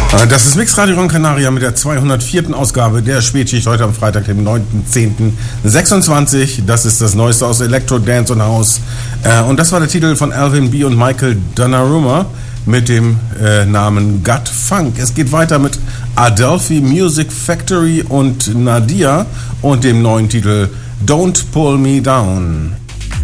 Das ist Mixradio Gran Canaria mit der 204. Ausgabe der Spätschicht heute am Freitag, dem 9.10.26. Das ist das Neueste aus Electro, Dance und House. Und das war der Titel von Alvin B. und Michael Donnarumma mit dem Namen Gut Funk. Es geht weiter mit Adelphi Music Factory und Nadia und dem neuen Titel Don't Pull Me Down.